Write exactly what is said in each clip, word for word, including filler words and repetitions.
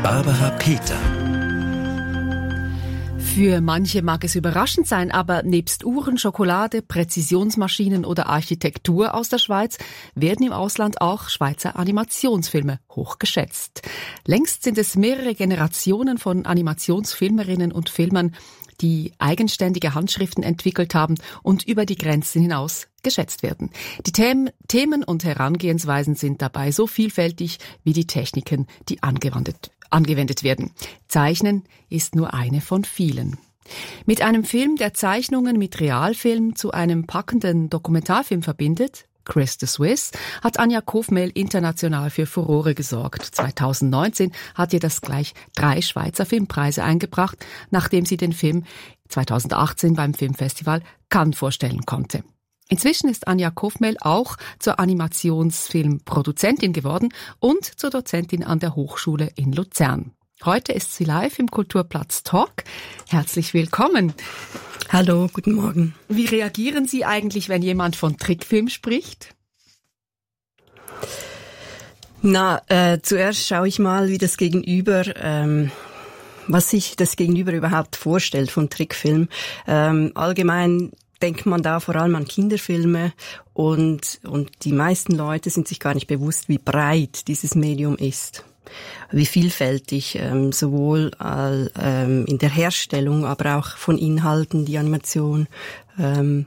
Barbara Peter. Für manche mag es überraschend sein, aber nebst Uhren, Schokolade, Präzisionsmaschinen oder Architektur aus der Schweiz werden im Ausland auch Schweizer Animationsfilme hochgeschätzt. Längst sind es mehrere Generationen von Animationsfilmerinnen und Filmern, die eigenständige Handschriften entwickelt haben und über die Grenzen hinaus geschätzt werden. Die Themen, Themen und Herangehensweisen sind dabei so vielfältig wie die Techniken, die angewendet angewendet werden. Zeichnen ist nur eine von vielen. Mit einem Film, der Zeichnungen mit Realfilm zu einem packenden Dokumentarfilm verbindet, Chris the Swiss, hat Anja Kofmel international für Furore gesorgt. zweitausendneunzehn hat ihr das gleich drei Schweizer Filmpreise eingebracht, nachdem sie den Film zweitausendachtzehn beim Filmfestival Cannes vorstellen konnte. Inzwischen ist Anja Kofmel auch zur Animationsfilmproduzentin geworden und zur Dozentin an der Hochschule in Luzern. Heute ist sie live im Kulturplatz Talk. Herzlich willkommen. Hallo, guten Morgen. Wie reagieren Sie eigentlich, wenn jemand von Trickfilm spricht? Na, äh, zuerst schaue ich mal, wie das Gegenüber, ähm, was sich das Gegenüber überhaupt vorstellt von Trickfilm. Ähm, allgemein denkt man da vor allem an Kinderfilme und, und die meisten Leute sind sich gar nicht bewusst, wie breit dieses Medium ist. Wie vielfältig, ähm, sowohl äh, ähm, in der Herstellung, aber auch von Inhalten die Animation ähm,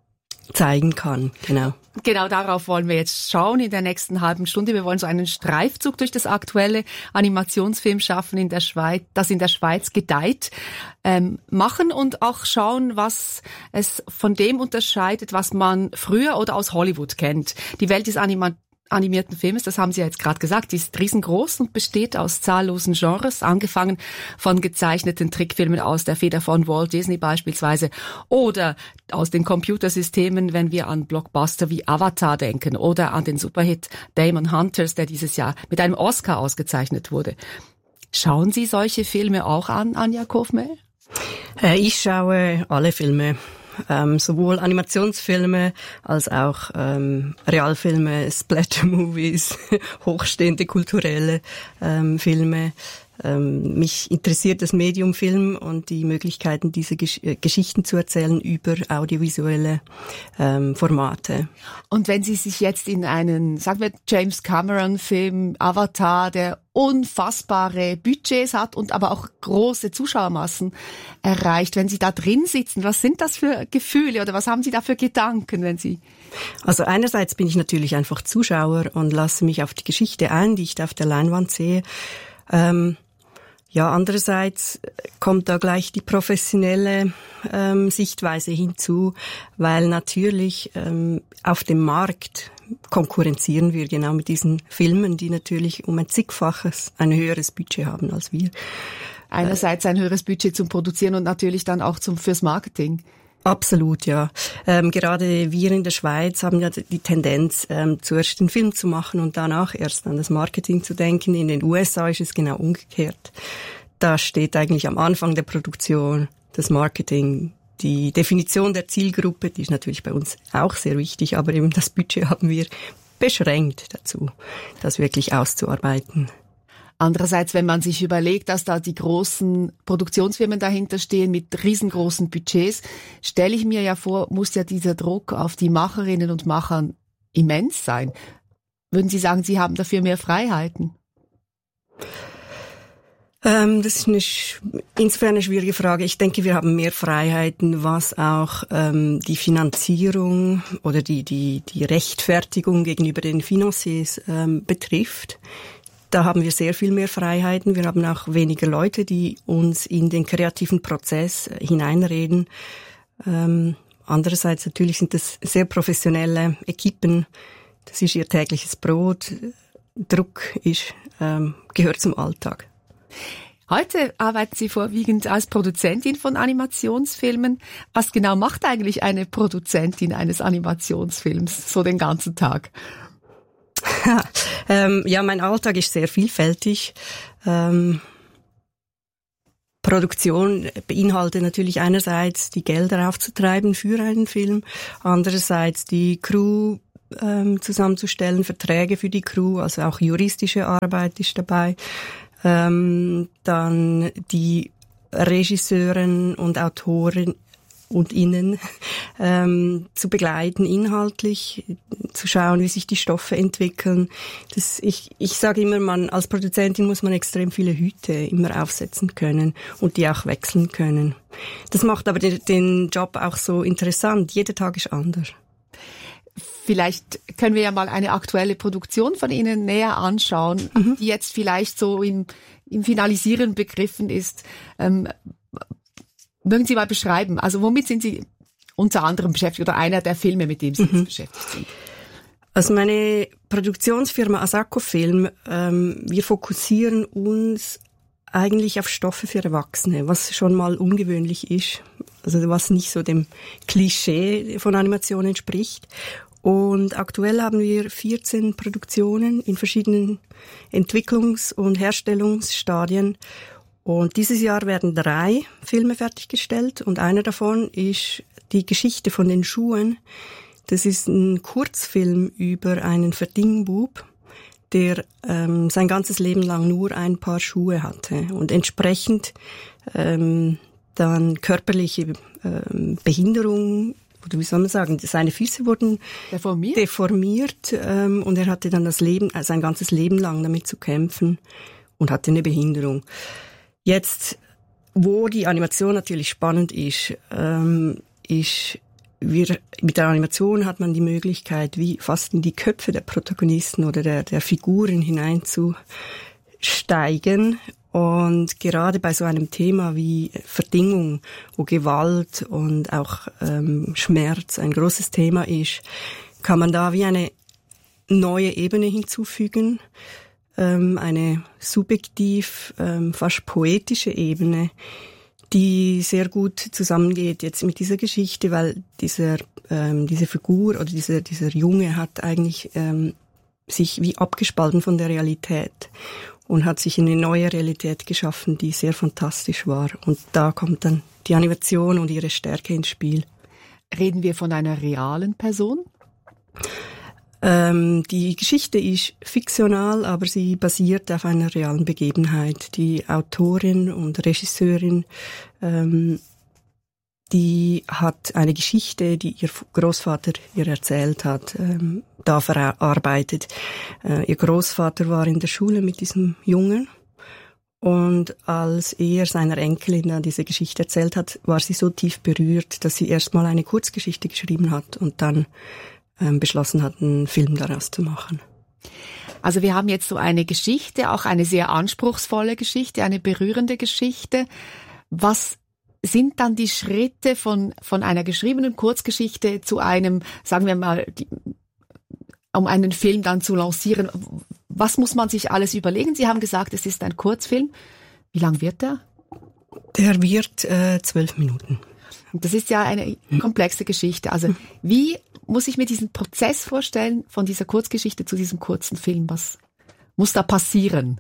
zeigen kann. Genau. Genau darauf wollen wir jetzt schauen in der nächsten halben Stunde. Wir wollen so einen Streifzug durch das aktuelle Animationsfilmschaffen in der Schweiz, das in der Schweiz gedeiht, ähm, machen und auch schauen, was es von dem unterscheidet, was man früher oder aus Hollywood kennt. Die Welt des Anima- animierten Filmes, das haben Sie ja jetzt gerade gesagt, die ist riesengroß und besteht aus zahllosen Genres, angefangen von gezeichneten Trickfilmen aus der Feder von Walt Disney beispielsweise oder aus den Computersystemen, wenn wir an Blockbuster wie Avatar denken oder an den Superhit Demon Hunters, der dieses Jahr mit einem Oscar ausgezeichnet wurde. Schauen Sie solche Filme auch an, Anja Kofmel? Äh, ich schaue alle Filme. Ähm, sowohl Animationsfilme als auch ähm, Realfilme, Splatter-Movies, hochstehende kulturelle ähm, Filme. Ähm, mich interessiert das Medium Film und die Möglichkeiten, diese Gesch- äh, Geschichten zu erzählen über audiovisuelle ähm, Formate. Und wenn Sie sich jetzt in einen, sagen wir, James Cameron-Film, Avatar, der unfassbare Budgets hat und aber auch große Zuschauermassen erreicht, wenn Sie da drin sitzen, was sind das für Gefühle oder was haben Sie da für Gedanken, wenn Sie... Also einerseits bin ich natürlich einfach Zuschauer und lasse mich auf die Geschichte ein, die ich da auf der Leinwand sehe. Ähm, Ja, andererseits kommt da gleich die professionelle ähm, Sichtweise hinzu, weil natürlich ähm, auf dem Markt konkurrenzieren wir genau mit diesen Filmen, die natürlich um ein zigfaches ein höheres Budget haben als wir. Einerseits ein höheres Budget zum Produzieren und natürlich dann auch zum fürs Marketing. Absolut, ja. Ähm, gerade wir in der Schweiz haben ja die Tendenz, ähm, zuerst den Film zu machen und danach erst an das Marketing zu denken. In den U S A ist es genau umgekehrt. Da steht eigentlich am Anfang der Produktion das Marketing. Die Definition der Zielgruppe, die ist natürlich bei uns auch sehr wichtig, aber eben das Budget haben wir beschränkt dazu, das wirklich auszuarbeiten. Andererseits, wenn man sich überlegt, dass da die großen Produktionsfirmen dahinter stehen mit riesengroßen Budgets, stelle ich mir ja vor, muss ja dieser Druck auf die Macherinnen und Machern immens sein. Würden Sie sagen, Sie haben dafür mehr Freiheiten? Ähm, das ist eine, insofern eine schwierige Frage. Ich denke, wir haben mehr Freiheiten, was auch ähm, die Finanzierung oder die, die, die Rechtfertigung gegenüber den Financiers ähm, betrifft. Da haben wir sehr viel mehr Freiheiten. Wir haben auch weniger Leute, die uns in den kreativen Prozess hineinreden. Ähm, andererseits natürlich sind das sehr professionelle Equipen. Das ist ihr tägliches Brot. Druck ist, ähm, gehört zum Alltag. Heute arbeiten Sie vorwiegend als Produzentin von Animationsfilmen. Was genau macht eigentlich eine Produzentin eines Animationsfilms so den ganzen Tag? ähm, ja, mein Alltag ist sehr vielfältig. Ähm, Produktion beinhaltet natürlich einerseits die Gelder aufzutreiben für einen Film, andererseits die Crew ähm, zusammenzustellen, Verträge für die Crew, also auch juristische Arbeit ist dabei. ähm, dann die Regisseuren und Autoren und Innen ähm, zu begleiten, inhaltlich, zu schauen, wie sich die Stoffe entwickeln. Das, ich, ich sage immer, man als Produzentin muss man extrem viele Hüte immer aufsetzen können und die auch wechseln können. Das macht aber den, den Job auch so interessant. Jeder Tag ist anders. Vielleicht können wir ja mal eine aktuelle Produktion von Ihnen näher anschauen, mhm. die jetzt vielleicht so im, im Finalisieren begriffen ist. Ähm, mögen Sie mal beschreiben, also womit sind Sie unter anderem beschäftigt oder einer der Filme, mit dem Sie mhm. jetzt beschäftigt sind? Also meine Produktionsfirma Asako Film, ähm, wir fokussieren uns eigentlich auf Stoffe für Erwachsene, was schon mal ungewöhnlich ist, also was nicht so dem Klischee von Animation entspricht. Und aktuell haben wir vierzehn Produktionen in verschiedenen Entwicklungs- und Herstellungsstadien. Und dieses Jahr werden drei Filme fertiggestellt und einer davon ist die Geschichte von den Schuhen. Das ist ein Kurzfilm über einen Verdingbub, der ähm, sein ganzes Leben lang nur ein Paar Schuhe hatte und entsprechend ähm, dann körperliche ähm, Behinderung, oder wie soll man sagen, seine Füße wurden deformiert, deformiert ähm, und er hatte dann das Leben, sein ganzes Leben lang damit zu kämpfen und hatte eine Behinderung. Jetzt, wo die Animation natürlich spannend ist, ähm, ist, wir, mit der Animation hat man die Möglichkeit, wie fast in die Köpfe der Protagonisten oder der, der Figuren hineinzusteigen. Und gerade bei so einem Thema wie Verdingung, wo Gewalt und auch ähm, Schmerz ein großes Thema ist, kann man da wie eine neue Ebene hinzufügen. Eine subjektiv, fast poetische Ebene, die sehr gut zusammengeht jetzt mit dieser Geschichte, weil dieser, ähm, diese Figur oder dieser, dieser Junge hat eigentlich ähm, sich wie abgespalten von der Realität und hat sich eine neue Realität geschaffen, die sehr fantastisch war. Und da kommt dann die Animation und ihre Stärke ins Spiel. Reden wir von einer realen Person? Ähm, die Geschichte ist fiktional, aber sie basiert auf einer realen Begebenheit. Die Autorin und Regisseurin, ähm, die hat eine Geschichte, die ihr Großvater ihr erzählt hat, ähm, da verarbeitet. Äh, ihr Großvater war in der Schule mit diesem Jungen und als er seiner Enkelin dann diese Geschichte erzählt hat, war sie so tief berührt, dass sie erstmal eine Kurzgeschichte geschrieben hat und dann beschlossen hat, einen Film daraus zu machen. Also wir haben jetzt so eine Geschichte, auch eine sehr anspruchsvolle Geschichte, eine berührende Geschichte. Was sind dann die Schritte von von einer geschriebenen Kurzgeschichte zu einem, sagen wir mal, die, um einen Film dann zu lancieren? Was muss man sich alles überlegen? Sie haben gesagt, es ist ein Kurzfilm. Wie lang wird der? Der wird äh, zwölf Minuten. Das ist ja eine komplexe Geschichte. Also wie muss ich mir diesen Prozess vorstellen, von dieser Kurzgeschichte zu diesem kurzen Film? Was muss da passieren?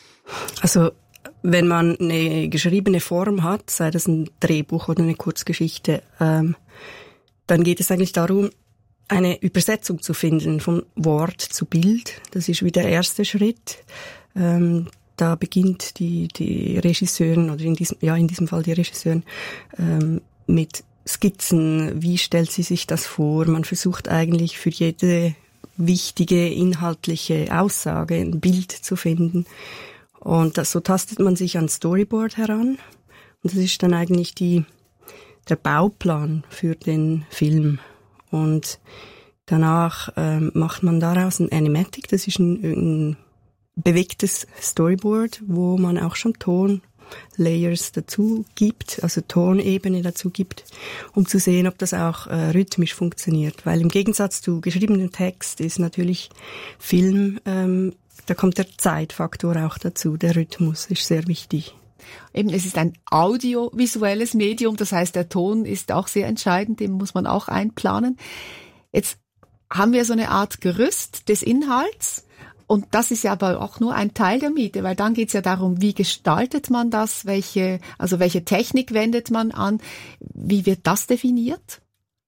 Also wenn man eine geschriebene Form hat, sei das ein Drehbuch oder eine Kurzgeschichte, ähm, dann geht es eigentlich darum, eine Übersetzung zu finden vom Wort zu Bild. Das ist wie der erste Schritt. Ähm, da beginnt die, die Regisseurin, oder in diesem, ja, in diesem Fall die Regisseurin, ähm, mit Skizzen, wie stellt sie sich das vor? Man versucht eigentlich für jede wichtige inhaltliche Aussage ein Bild zu finden. Und das, so tastet man sich an Storyboard heran. Und das ist dann eigentlich die, der Bauplan für den Film. Und danach ähm, macht man daraus ein Animatic, das ist ein, ein bewegtes Storyboard, wo man auch schon Ton Layers dazu gibt, also Tonebene dazu gibt, um zu sehen, ob das auch äh, rhythmisch funktioniert. Weil im Gegensatz zu geschriebenem Text ist natürlich Film, ähm, da kommt der Zeitfaktor auch dazu, der Rhythmus ist sehr wichtig. Eben, es ist ein audiovisuelles Medium, das heißt, der Ton ist auch sehr entscheidend, den muss man auch einplanen. Jetzt haben wir so eine Art Gerüst des Inhalts. Und das ist ja aber auch nur ein Teil der Miete, weil dann geht's ja darum, wie gestaltet man das, welche, also welche Technik wendet man an, wie wird das definiert?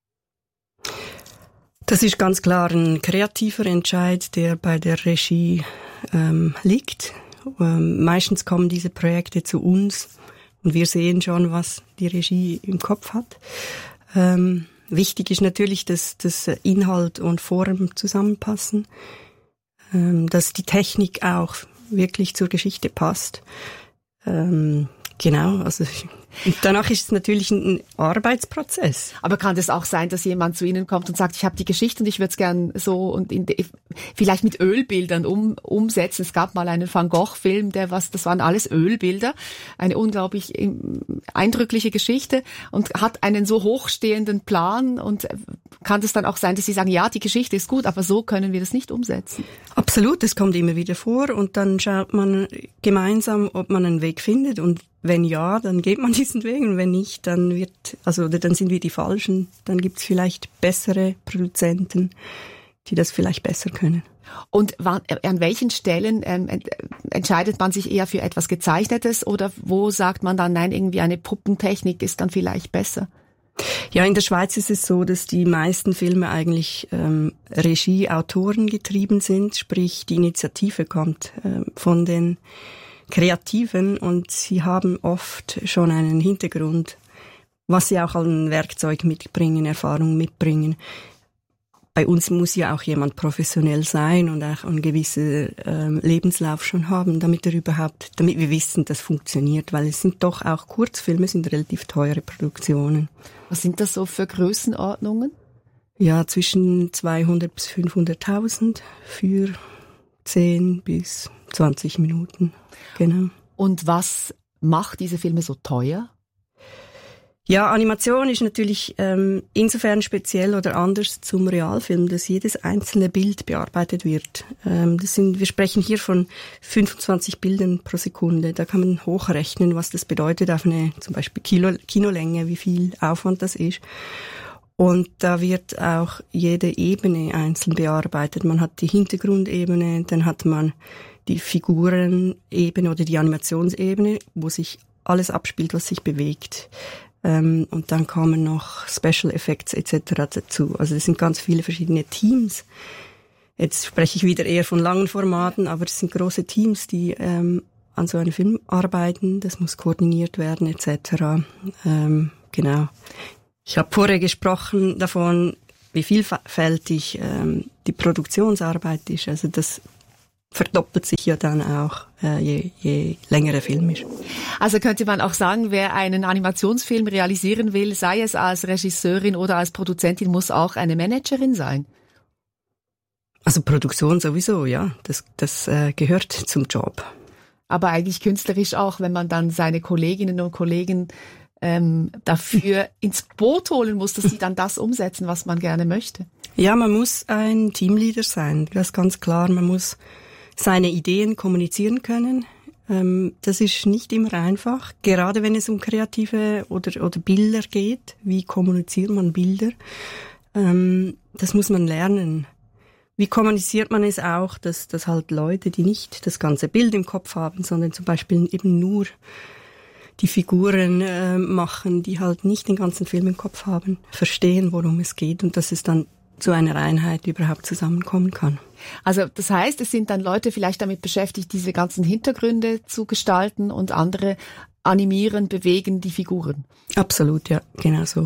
Das ist ganz klar ein kreativer Entscheid, der bei der Regie ähm, liegt. Ähm, meistens kommen diese Projekte zu uns und wir sehen schon, was die Regie im Kopf hat. Ähm, wichtig ist natürlich, dass, dass Inhalt und Form zusammenpassen, ähm, dass die Technik auch wirklich zur Geschichte passt. Ähm, genau, also und danach ist es natürlich ein Arbeitsprozess. Aber kann das auch sein, dass jemand zu Ihnen kommt und sagt, ich habe die Geschichte und ich würde es gern so und in de, vielleicht mit Ölbildern um, umsetzen? Es gab mal einen Van Gogh-Film, der was, das waren alles Ölbilder, eine unglaublich eindrückliche Geschichte und hat einen so hochstehenden Plan. Und kann es dann auch sein, dass Sie sagen, ja, die Geschichte ist gut, aber so können wir das nicht umsetzen? Absolut, das kommt immer wieder vor und dann schaut man gemeinsam, ob man einen Weg findet und wenn ja, dann geht man diesen Weg und wenn nicht, dann wird, also oder dann sind wir die Falschen. Dann gibt es vielleicht bessere Produzenten, die das vielleicht besser können. Und wann, an welchen Stellen ähm, entscheidet man sich eher für etwas Gezeichnetes oder wo sagt man dann, nein, irgendwie eine Puppentechnik ist dann vielleicht besser? Ja, in der Schweiz ist es so, dass die meisten Filme eigentlich ähm, Regie-Autoren getrieben sind, sprich die Initiative kommt ähm, von den Kreativen und sie haben oft schon einen Hintergrund, was sie auch an Werkzeug mitbringen, Erfahrung mitbringen. Bei uns muss ja auch jemand professionell sein und auch einen gewissen ähm, Lebenslauf schon haben, damit er überhaupt, damit wir wissen, das funktioniert, weil es sind doch auch Kurzfilme, sind relativ teure Produktionen. Was sind das so für Größenordnungen? Ja, zwischen zweihundert bis fünfhunderttausend für zehn bis zwanzig Minuten. Genau. Und was macht diese Filme so teuer? Ja, Animation ist natürlich ähm, insofern speziell oder anders zum Realfilm, dass jedes einzelne Bild bearbeitet wird. Ähm, das sind, wir sprechen hier von fünfundzwanzig Bildern pro Sekunde. Da kann man hochrechnen, was das bedeutet auf eine zum Beispiel Kilo, Kinolänge, wie viel Aufwand das ist. Und da wird auch jede Ebene einzeln bearbeitet. Man hat die Hintergrundebene, dann hat man die Figurenebene oder die Animationsebene, wo sich alles abspielt, was sich bewegt. Ähm, und dann kommen noch Special Effects et cetera dazu. Also es sind ganz viele verschiedene Teams. Jetzt spreche ich wieder eher von langen Formaten, aber es sind große Teams, die ähm, an so einem Film arbeiten. Das muss koordiniert werden et cetera. Ähm, genau. Ich habe vorher gesprochen davon, wie vielfältig ähm, die Produktionsarbeit ist. Also das verdoppelt sich ja dann auch, äh, je, je länger der Film ist. Also könnte man auch sagen, wer einen Animationsfilm realisieren will, sei es als Regisseurin oder als Produzentin, muss auch eine Managerin sein? Also Produktion sowieso, ja. Das, das äh, gehört zum Job. Aber eigentlich künstlerisch auch, wenn man dann seine Kolleginnen und Kollegen ähm, dafür ins Boot holen muss, dass sie dann das umsetzen, was man gerne möchte. Ja, man muss ein Teamleader sein, das ist ganz klar. Man muss seine Ideen kommunizieren können. Ähm, das ist nicht immer einfach, gerade wenn es um kreative oder, oder Bilder geht. Wie kommuniziert man Bilder? Ähm, das muss man lernen. Wie kommuniziert man es auch, dass, dass halt Leute, die nicht das ganze Bild im Kopf haben, sondern zum Beispiel eben nur die Figuren äh, machen, die halt nicht den ganzen Film im Kopf haben, verstehen, worum es geht und dass es dann zu einer Einheit überhaupt zusammenkommen kann. Also das heißt, es sind dann Leute vielleicht damit beschäftigt, diese ganzen Hintergründe zu gestalten und andere animieren, bewegen die Figuren. Absolut, ja, genau so.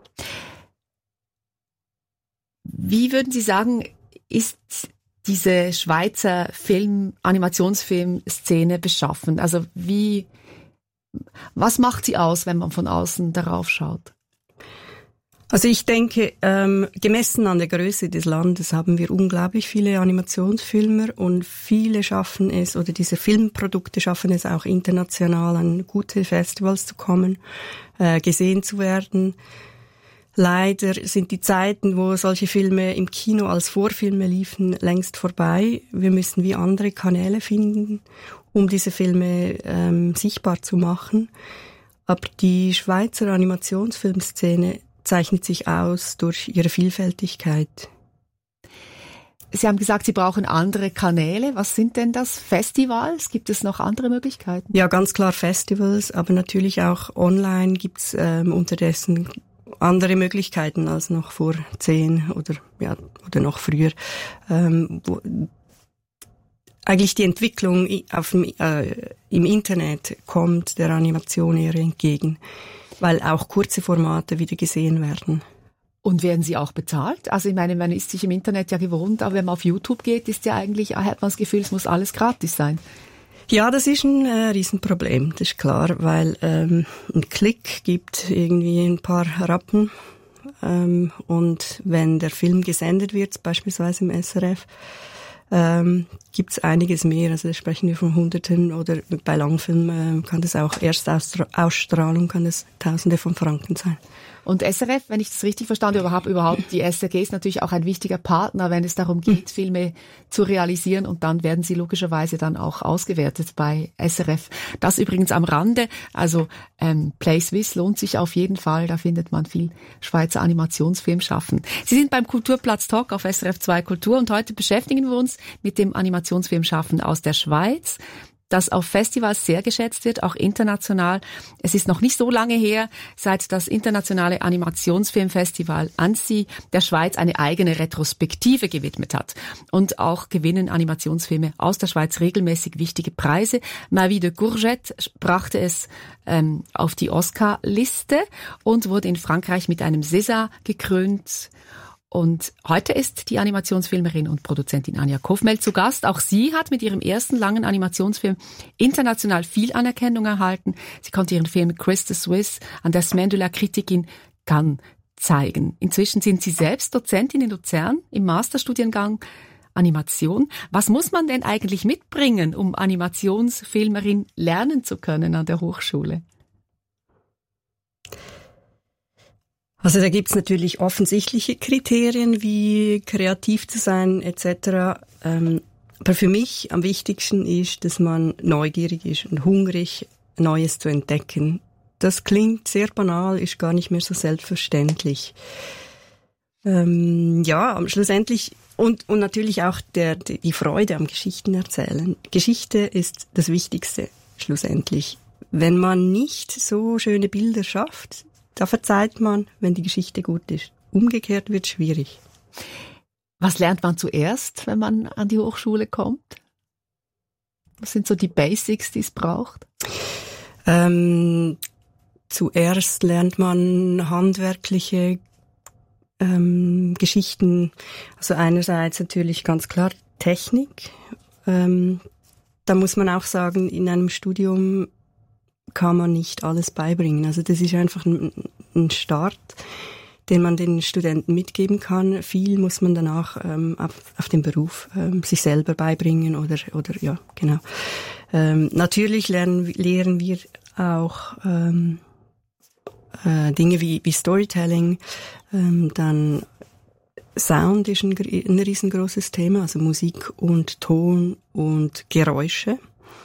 Wie würden Sie sagen, ist diese Schweizer Film, Animationsfilmszene beschaffen? Also wie, was macht sie aus, wenn man von außen darauf schaut? Also ich denke, ähm, gemessen an der Größe des Landes haben wir unglaublich viele Animationsfilmer und viele schaffen es, oder diese Filmprodukte schaffen es auch international an gute Festivals zu kommen, äh, gesehen zu werden. Leider sind die Zeiten, wo solche Filme im Kino als Vorfilme liefen, längst vorbei. Wir müssen wie andere Kanäle finden, um diese Filme ähm, sichtbar zu machen. Aber die Schweizer Animationsfilmszene zeichnet sich aus durch ihre Vielfältigkeit. Sie haben gesagt, Sie brauchen andere Kanäle. Was sind denn das? Festivals? Gibt es noch andere Möglichkeiten? Ja, ganz klar Festivals, aber natürlich auch online gibt es ähm, unterdessen andere Möglichkeiten als noch vor zehn oder ja oder noch früher. Ähm, wo eigentlich die Entwicklung auf dem, äh, im Internet kommt der Animation eher entgegen, weil auch kurze Formate wieder gesehen werden. Und werden sie auch bezahlt? Also ich meine, man ist sich im Internet ja gewohnt, aber wenn man auf YouTube geht, ist ja eigentlich, hat man das Gefühl, es muss alles gratis sein. Ja, das ist ein äh, Riesenproblem, das ist klar, weil ähm, ein Klick gibt irgendwie ein paar Rappen ähm, und wenn der Film gesendet wird, beispielsweise im S R F, ähm, gibt es einiges mehr, also da sprechen wir von Hunderten oder bei Langfilmen äh, kann das auch erst Austra- Ausstrahlung, kann das Tausende von Franken sein. Und S R F, wenn ich das richtig verstanden habe, überhaupt, überhaupt die S R G ist natürlich auch ein wichtiger Partner, wenn es darum geht, Filme zu realisieren und dann werden sie logischerweise dann auch ausgewertet bei S R F. Das übrigens am Rande, also ähm, Play Swiss lohnt sich auf jeden Fall, da findet man viel Schweizer Animationsfilm schaffen. Sie sind beim Kulturplatz Talk auf S R F zwei Kultur und heute beschäftigen wir uns mit dem Animationsfilm Schaffen aus der Schweiz, das auf Festivals sehr geschätzt wird, auch international. Es ist noch nicht so lange her, seit das internationale Animationsfilmfestival Annecy der Schweiz eine eigene Retrospektive gewidmet hat. Und auch gewinnen Animationsfilme aus der Schweiz regelmäßig wichtige Preise. Ma Vie de Courgette brachte es ähm, auf die Oscar-Liste und wurde in Frankreich mit einem César gekrönt. Und heute ist die Animationsfilmerin und Produzentin Anja Kofmel zu Gast. Auch sie hat mit ihrem ersten langen Animationsfilm international viel Anerkennung erhalten. Sie konnte ihren Film Chris the Swiss an der Semaine de la Critique in Cannes zeigen. Inzwischen sind Sie selbst Dozentin in Luzern im Masterstudiengang Animation. Was muss man denn eigentlich mitbringen, um Animationsfilmerin lernen zu können an der Hochschule? Also da gibt's natürlich offensichtliche Kriterien, wie kreativ zu sein et cetera. Ähm, aber für mich am wichtigsten ist, dass man neugierig ist und hungrig, Neues zu entdecken. Das klingt sehr banal, ist gar nicht mehr so selbstverständlich. Ähm, ja, schlussendlich und und natürlich auch der die Freude am Geschichtenerzählen. Geschichte ist das Wichtigste schlussendlich. Wenn man nicht so schöne Bilder schafft, da verzeiht man, wenn die Geschichte gut ist. Umgekehrt wird es schwierig. Was lernt man zuerst, wenn man an die Hochschule kommt? Was sind so die Basics, die es braucht? Ähm, zuerst lernt man handwerkliche ähm, Geschichten. Also einerseits natürlich ganz klar Technik. Ähm, da muss man auch sagen, in einem Studium kann man nicht alles beibringen. Also das ist einfach ein, ein Start, den man den Studenten mitgeben kann. Viel muss man danach ähm, auf, auf den Beruf ähm, sich selber beibringen oder oder ja genau. Ähm, natürlich lernen lehren wir auch ähm, äh, Dinge wie wie Storytelling, ähm, dann Sound ist ein, ein riesengroßes Thema, also Musik und Ton und Geräusche.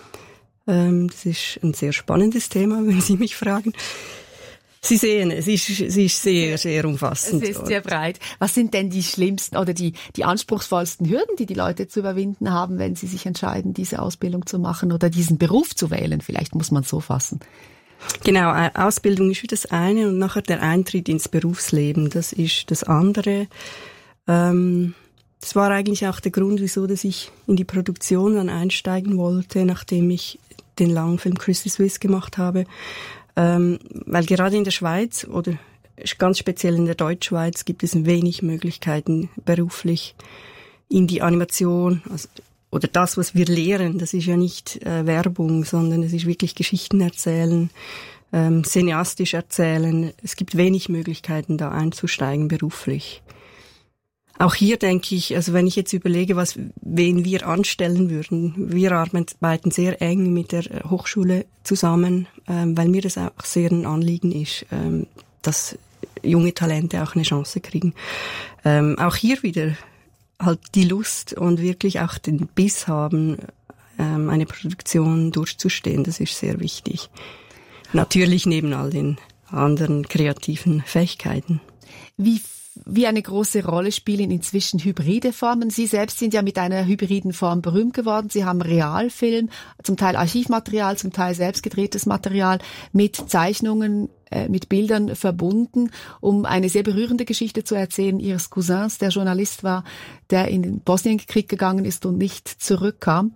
Das ist ein sehr spannendes Thema, wenn Sie mich fragen. Sie sehen, es ist, es ist sehr, sehr umfassend. Es ist sehr breit. Was sind denn die schlimmsten oder die, die anspruchsvollsten Hürden, die die Leute zu überwinden haben, wenn sie sich entscheiden, diese Ausbildung zu machen oder diesen Beruf zu wählen? Vielleicht muss man es so fassen. Genau, Ausbildung ist das eine und nachher der Eintritt ins Berufsleben, das ist das andere. Ähm, das war eigentlich auch der Grund, wieso dass ich in die Produktion dann einsteigen wollte, nachdem ich den langen Film Chris the Swiss gemacht habe, ähm, weil gerade in der Schweiz oder ganz speziell in der Deutschschweiz gibt es wenig Möglichkeiten beruflich in die Animation, also, oder das, was wir lehren, das ist ja nicht äh, Werbung, sondern es ist wirklich Geschichten erzählen, ähm, cineastisch erzählen. Es gibt wenig Möglichkeiten, da einzusteigen beruflich. Auch hier denke ich, also wenn ich jetzt überlege, was, wen wir anstellen würden, wir arbeiten sehr eng mit der Hochschule zusammen, ähm, weil mir das auch sehr ein Anliegen ist, ähm, dass junge Talente auch eine Chance kriegen. Ähm, auch hier wieder halt die Lust und wirklich auch den Biss haben, ähm, eine Produktion durchzustehen, das ist sehr wichtig. Natürlich neben all den anderen kreativen Fähigkeiten. Wie Wie eine große Rolle spielen inzwischen hybride Formen. Sie selbst sind ja mit einer hybriden Form berühmt geworden. Sie haben Realfilm, zum Teil Archivmaterial, zum Teil selbstgedrehtes Material mit Zeichnungen äh, mit Bildern verbunden, um eine sehr berührende Geschichte zu erzählen ihres Cousins, der Journalist war, der in den Bosnienkrieg gegangen ist und nicht zurückkam.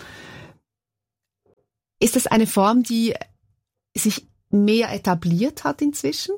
Ist das eine Form, die sich mehr etabliert hat inzwischen?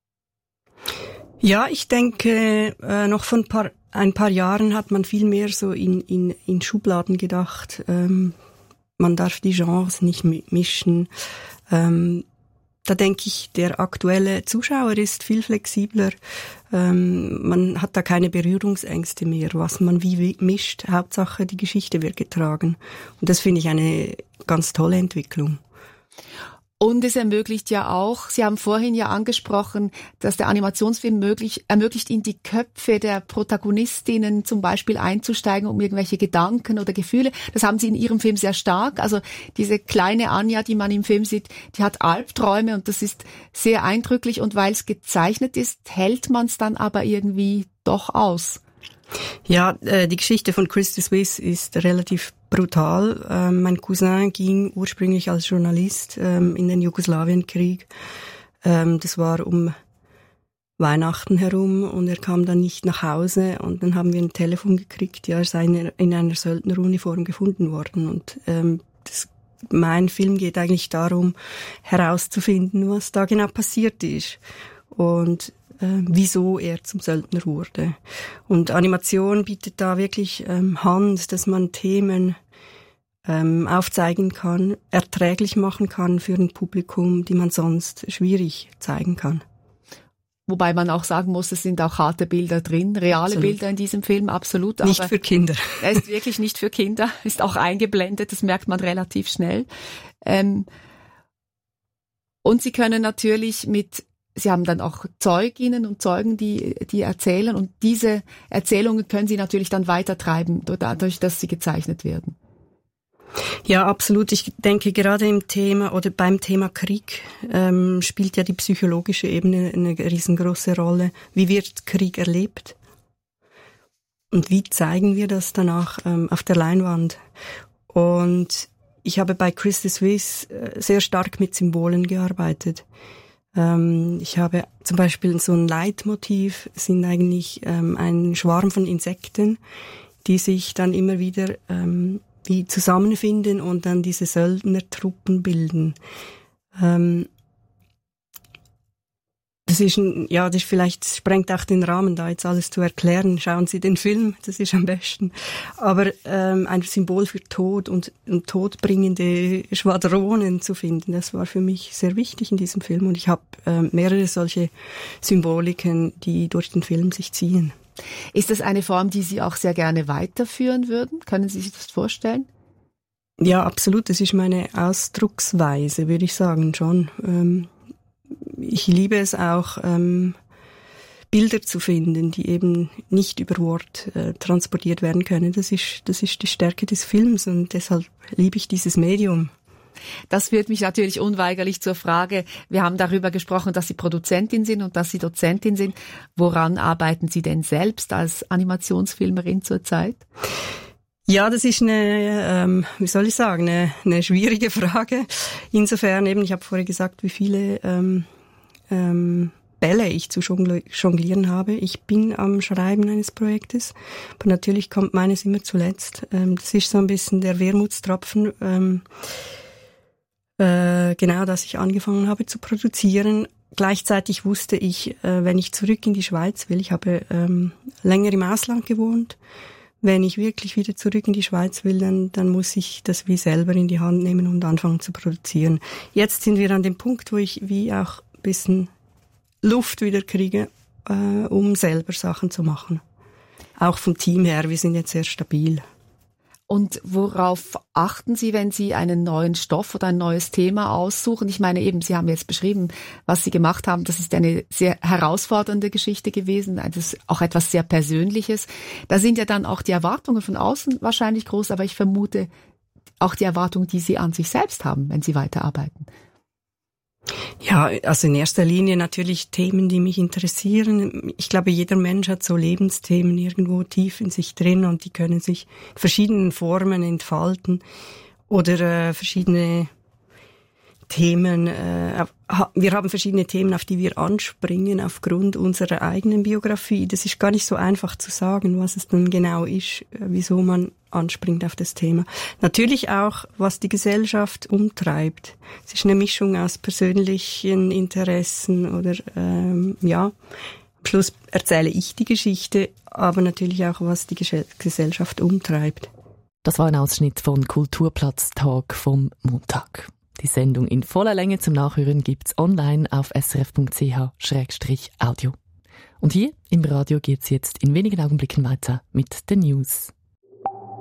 Ja, ich denke, äh, noch vor ein paar, ein paar Jahren hat man viel mehr so in, in, in Schubladen gedacht. Ähm, man darf die Genres nicht mischen. Ähm, da denke ich, der aktuelle Zuschauer ist viel flexibler. Ähm, man hat da keine Berührungsängste mehr, was man wie, wie mischt. Hauptsache, die Geschichte wird getragen. Und das finde ich eine ganz tolle Entwicklung. Und es ermöglicht ja auch, Sie haben vorhin ja angesprochen, dass der Animationsfilm möglich, ermöglicht, in die Köpfe der Protagonistinnen zum Beispiel einzusteigen, um irgendwelche Gedanken oder Gefühle. Das haben Sie in Ihrem Film sehr stark. Also diese kleine Anja, die man im Film sieht, die hat Albträume und das ist sehr eindrücklich. Und weil es gezeichnet ist, hält man es dann aber irgendwie doch aus. Ja, äh, die Geschichte von Christy Swiss ist relativ brutal. Ähm, mein Cousin ging ursprünglich als Journalist ähm, in den Jugoslawienkrieg. Ähm, das war um Weihnachten herum und er kam dann nicht nach Hause und dann haben wir ein Telefon gekriegt, ja, er sei in einer Söldneruniform gefunden worden und ähm, das, mein Film geht eigentlich darum, herauszufinden, was da genau passiert ist und Äh, wieso er zum Söldner wurde. Und Animation bietet da wirklich ähm, Hand, dass man Themen ähm, aufzeigen kann, erträglich machen kann für ein Publikum, die man sonst schwierig zeigen kann. Wobei man auch sagen muss, es sind auch harte Bilder drin, reale absolut. Bilder in diesem Film, absolut. Nicht aber für Kinder. Er ist wirklich nicht für Kinder, ist auch eingeblendet, das merkt man relativ schnell. Ähm, und Sie können natürlich mit Sie haben dann auch Zeuginnen und Zeugen, die, die erzählen und diese Erzählungen können Sie natürlich dann weitertreiben, dadurch, dass sie gezeichnet werden. Ja, absolut. Ich denke, gerade im Thema oder beim Thema Krieg ähm, spielt ja die psychologische Ebene eine riesengroße Rolle. Wie wird Krieg erlebt? Und wie zeigen wir das danach ähm, auf der Leinwand? Und ich habe bei Christy Swiss äh, sehr stark mit Symbolen gearbeitet. Ich habe zum Beispiel so ein Leitmotiv, sind eigentlich ähm, ein Schwarm von Insekten, die sich dann immer wieder ähm, wie zusammenfinden und dann diese Söldnertruppen bilden. Ähm, das ist ein, ja, das ist vielleicht sprengt auch den Rahmen, da jetzt alles zu erklären. Schauen Sie den Film, das ist am besten. Aber ähm, ein Symbol für Tod und, und todbringende Schwadronen zu finden, das war für mich sehr wichtig in diesem Film. Und ich habe äh, mehrere solche Symboliken, die durch den Film sich ziehen. Ist das eine Form, die Sie auch sehr gerne weiterführen würden? Können Sie sich das vorstellen? Ja, absolut. Das ist meine Ausdrucksweise, würde ich sagen, schon. Ähm, Ich liebe es auch, ähm, Bilder zu finden, die eben nicht über Wort äh, transportiert werden können. Das ist, das ist die Stärke des Films und deshalb liebe ich dieses Medium. Das führt mich natürlich unweigerlich zur Frage, wir haben darüber gesprochen, dass Sie Produzentin sind und dass Sie Dozentin sind. Woran arbeiten Sie denn selbst als Animationsfilmerin zurzeit? Ja, das ist eine, ähm, wie soll ich sagen, eine, eine schwierige Frage. Insofern eben, ich habe vorher gesagt, wie viele ähm, ähm, Bälle ich zu jonglieren habe. Ich bin am Schreiben eines Projektes, aber natürlich kommt meines immer zuletzt. Ähm, das ist so ein bisschen der Wermutstropfen, ähm, äh, genau, dass ich angefangen habe zu produzieren. Gleichzeitig wusste ich, äh, wenn ich zurück in die Schweiz will, ich habe ähm, länger im Ausland gewohnt, wenn ich wirklich wieder zurück in die Schweiz will, dann, dann muss ich das wie selber in die Hand nehmen und anfangen zu produzieren. Jetzt sind wir an dem Punkt, wo ich wie auch ein bisschen Luft wieder kriege, äh, um selber Sachen zu machen. Auch vom Team her, wir sind jetzt sehr stabil. Und worauf achten Sie, wenn Sie einen neuen Stoff oder ein neues Thema aussuchen? Ich meine eben, Sie haben jetzt beschrieben, was Sie gemacht haben. Das ist eine sehr herausfordernde Geschichte gewesen. Das ist auch etwas sehr Persönliches. Da sind ja dann auch die Erwartungen von außen wahrscheinlich groß, aber ich vermute auch die Erwartungen, die Sie an sich selbst haben, wenn Sie weiterarbeiten. Ja, also in erster Linie natürlich Themen, die mich interessieren. Ich glaube, jeder Mensch hat so Lebensthemen irgendwo tief in sich drin und die können sich in verschiedenen Formen entfalten oder äh, verschiedene Themen äh, wir haben verschiedene Themen, auf die wir anspringen aufgrund unserer eigenen Biografie. Das ist gar nicht so einfach zu sagen, was es dann genau ist, wieso man anspringt auf das Thema. Natürlich auch, was die Gesellschaft umtreibt. Es ist eine Mischung aus persönlichen Interessen oder ähm, ja, am Schluss erzähle ich die Geschichte, aber natürlich auch, was die Gesellschaft umtreibt. Das war ein Ausschnitt von Kulturplatz-Tag vom Montag. Die Sendung in voller Länge zum Nachhören gibt's online auf s r f punkt c h slash audio. Und hier im Radio geht's jetzt in wenigen Augenblicken weiter mit den News.